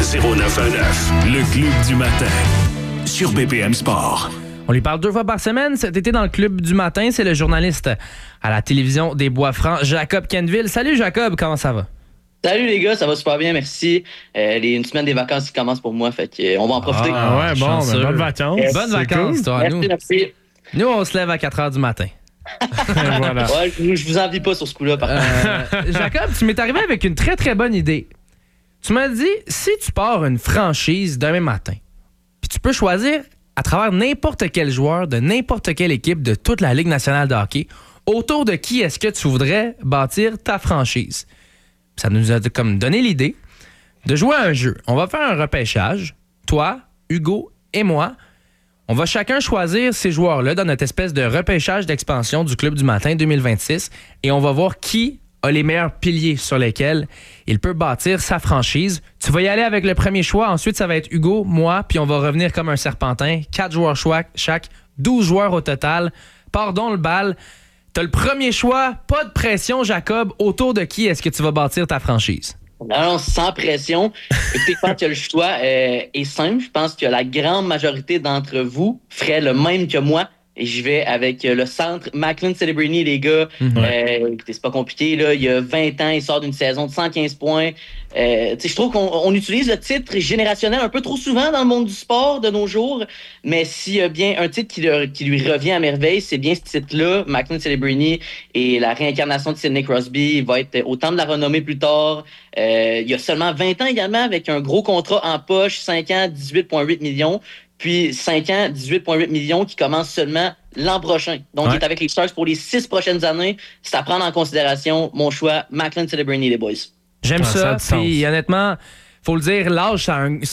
0919, le club du matin sur BPM Sport. On lui parle 2 fois par semaine. Cet été, dans le club du matin, c'est le journaliste à la télévision des Bois-Francs, Jacob Quenneville. Salut Jacob, comment ça va? Salut les gars, ça va super bien, merci. Une semaine des vacances qui commence pour moi, fait que on va en profiter. Ah ouais, bon, ben, bonnes vacances. Bonnes vacances, toi. Merci. Nous, on se lève à 4 h du matin. Voilà. Ouais, je vous envie pas sur ce coup-là, par contre. Jacob, tu m'es arrivé avec une très, très bonne idée. Tu m'as dit, si tu pars une franchise demain matin, puis tu peux choisir à travers n'importe quel joueur de n'importe quelle équipe de toute la Ligue nationale de hockey, autour de qui est-ce que tu voudrais bâtir ta franchise? Ça nous a comme donné l'idée de jouer à un jeu. On va faire un repêchage. Toi, Hugo et moi, on va chacun choisir ces joueurs-là dans notre espèce de repêchage d'expansion du Club du matin 2026 et on va voir qui a les meilleurs piliers sur lesquels il peut bâtir sa franchise. Tu vas y aller avec le premier choix. Ensuite, ça va être Hugo, moi, puis on va revenir comme un serpentin. 4 joueurs chaque, 12 joueurs au total. Pardon le bal. T'as le premier choix, pas de pression, Jacob. Autour de qui est-ce que tu vas bâtir ta franchise? Non, sans pression. Écoutez, je pense que le choix est simple. Je pense que la grande majorité d'entre vous ferait le même que moi. Et j'y vais avec le centre Macklin Celebrini, les gars. Écoutez, c'est pas compliqué, là. Il y a 20 ans, il sort d'une saison de 115 points. Je trouve qu'on utilise le titre générationnel un peu trop souvent dans le monde du sport de nos jours. Mais s'il y a bien un titre qui lui revient à merveille, c'est bien ce titre-là, Macklin Celebrini, et la réincarnation de Sidney Crosby. Il va être au temps de la renommée plus tard. Il y a seulement 20 ans également, avec un gros contrat en poche, 5 ans, 18,8 millions. Puis 5 ans, 18,8 millions qui commence seulement l'an prochain. Donc, il est avec les Sharks pour les 6 prochaines années. C'est à prendre en considération. Mon choix, Macklin Celebrini, les boys. J'aime ça. Puis honnêtement, faut le dire, l'âge,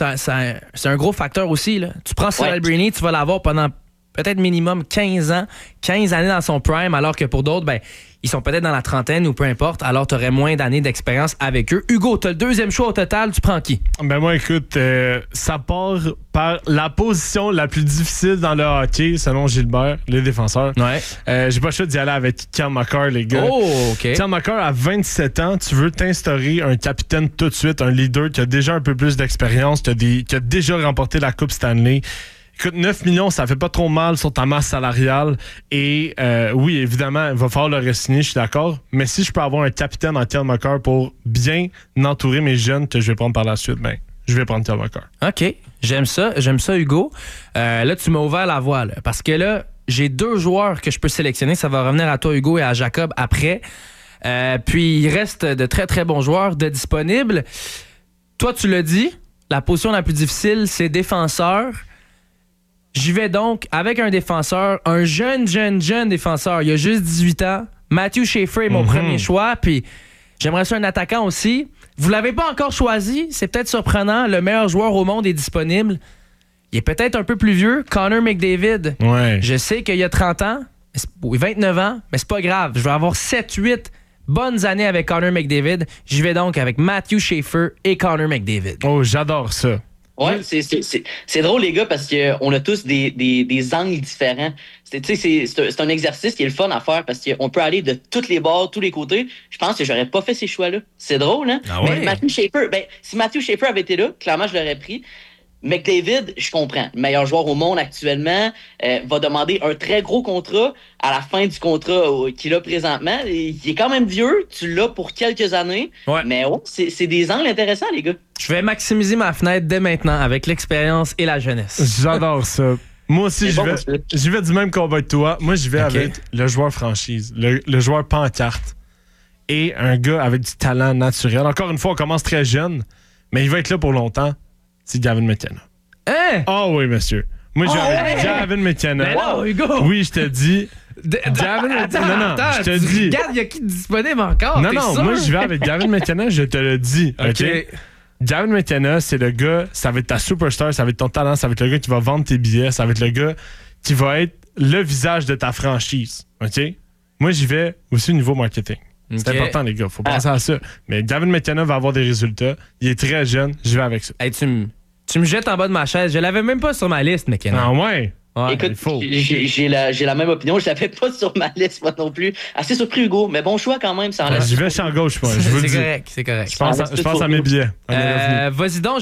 c'est un gros facteur aussi. Là. Tu prends Celebrini, tu vas l'avoir pendant peut-être minimum 15 ans, 15 années dans son prime, alors que pour d'autres, ben, ils sont peut-être dans la trentaine ou peu importe, alors tu aurais moins d'années d'expérience avec eux. Hugo, tu as le deuxième choix au total, tu prends qui? Ben moi, écoute, ça part par la position la plus difficile dans le hockey, selon Gilbert, les défenseurs. Ouais. J'ai pas le choix d'y aller avec Cale Makar, les gars. Oh, OK. Cale Makar, à 27 ans, tu veux t'instaurer un capitaine tout de suite, un leader qui a déjà un peu plus d'expérience, qui a déjà remporté la Coupe Stanley. Écoute, 9 millions, ça fait pas trop mal sur ta masse salariale. Et oui, évidemment, il va falloir le re-signer, je suis d'accord. Mais si je peux avoir un capitaine en Cale Makar pour bien entourer mes jeunes que je vais prendre par la suite, ben, je vais prendre Cale Makar. OK. J'aime ça, Hugo. Là, tu m'as ouvert la voie, là, parce que là, j'ai 2 joueurs que je peux sélectionner. Ça va revenir à toi, Hugo, et à Jacob après. Puis, il reste de très, très bons joueurs de disponibles. Toi, tu l'as dit, la position la plus difficile, c'est défenseur. J'y vais donc avec un défenseur, un jeune défenseur. Il a juste 18 ans. Matthew Schaefer est mon premier choix. Puis j'aimerais ça un attaquant aussi. Vous l'avez pas encore choisi. C'est peut-être surprenant. Le meilleur joueur au monde est disponible. Il est peut-être un peu plus vieux. Connor McDavid. Ouais. Je sais qu'il y a 30 ans. Oui, 29 ans. Mais c'est pas grave. Je vais avoir 7-8 bonnes années avec Connor McDavid. J'y vais donc avec Matthew Schaefer et Connor McDavid. Oh, j'adore ça. Ouais, c'est drôle, les gars, parce qu'on a tous des angles différents. C'est un exercice qui est le fun à faire parce qu'on peut aller de tous les bords, tous les côtés. Je pense que j'aurais pas fait ces choix-là. C'est drôle, hein? Ah ouais? Mais Matthew Schaefer, si Matthew Schaefer avait été là, clairement, je l'aurais pris. McDavid, je comprends. Le meilleur joueur au monde actuellement va demander un très gros contrat à la fin du contrat qu'il a présentement. Il est quand même vieux. Tu l'as pour quelques années. Ouais. Mais c'est des angles intéressants, les gars. Je vais maximiser ma fenêtre dès maintenant avec l'expérience et la jeunesse. J'adore ça. Moi aussi, j'y vais du même combat que toi. Moi, j'y vais avec le joueur franchise, le joueur pancarte et un gars avec du talent naturel. Encore une fois, on commence très jeune, mais il va être là pour longtemps. C'est Gavin McKenna. Hein? Oh oui, monsieur. Moi, Gavin McKenna. Mais non, Hugo! Oui, je te dis. Gavin McKenna. Non, je te dis. Regarde, il y a qui disponible encore? Non, moi, je vais avec Gavin McKenna, je te le dis. OK? Gavin McKenna, c'est le gars, ça va être ta superstar, ça va être ton talent, ça va être le gars qui va vendre tes billets, ça va être le gars qui va être le visage de ta franchise. OK? Moi, j'y vais aussi au niveau marketing. C'est important, les gars. Faut penser à ça. Mais Gavin McKenna va avoir des résultats. Il est très jeune. Je vais avec ça. Hey, tu me jettes en bas de ma chaise. Je l'avais même pas sur ma liste, McKenna. Ah ouais? Écoute, j'ai la même opinion. Je l'avais pas sur ma liste, moi non plus. Assez surpris, Hugo. Mais bon choix quand même. Ça J'y vais champ gauche, moi. C'est correct. Je pense à mes billets. Vas-y donc.